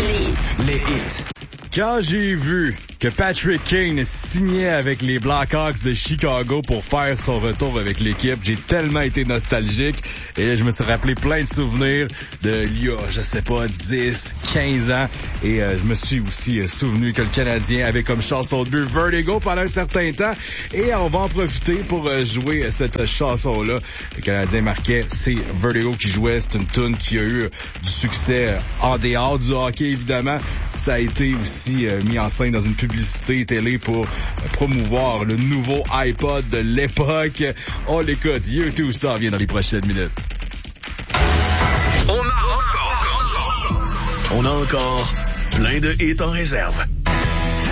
Les hits. Quand j'ai vu que Patrick Kane signait avec les Blackhawks de Chicago pour faire son retour avec l'équipe, j'ai tellement été nostalgique et je me suis rappelé plein de souvenirs il y a, je sais pas, 10, 15 ans. Et je me suis aussi souvenu que le Canadien avait comme chanson de but Vertigo pendant un certain temps. Et on va en profiter pour jouer cette chanson-là. Le Canadien marquait, c'est Vertigo qui jouait. C'est une tune qui a eu du succès en dehors du hockey, évidemment. Ça a été aussi mis en scène dans une publicité télé pour promouvoir le nouveau iPod de l'époque. On l'écoute. YouTube, ça vient dans les prochaines minutes. On a encore plein de hits en réserve.